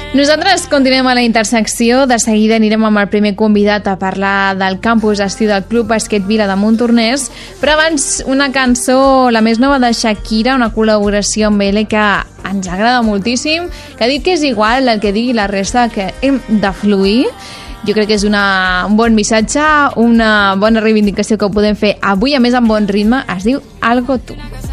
Nosaltres continuem a la intersecció. De seguida anirem amb el primer convidat a parlar del campus estiu del Club Bàsquet Vila de Montornès, però abans una cançó, la més nova de Shakira, una col·laboració amb ell que ens agrada moltíssim, que ha dit que és igual el que digui la resta, que hem de fluir. Jo crec que és un bon missatge, una bona reivindicació que podem fer avui, a més amb bon ritme. Es diu Algo Tu.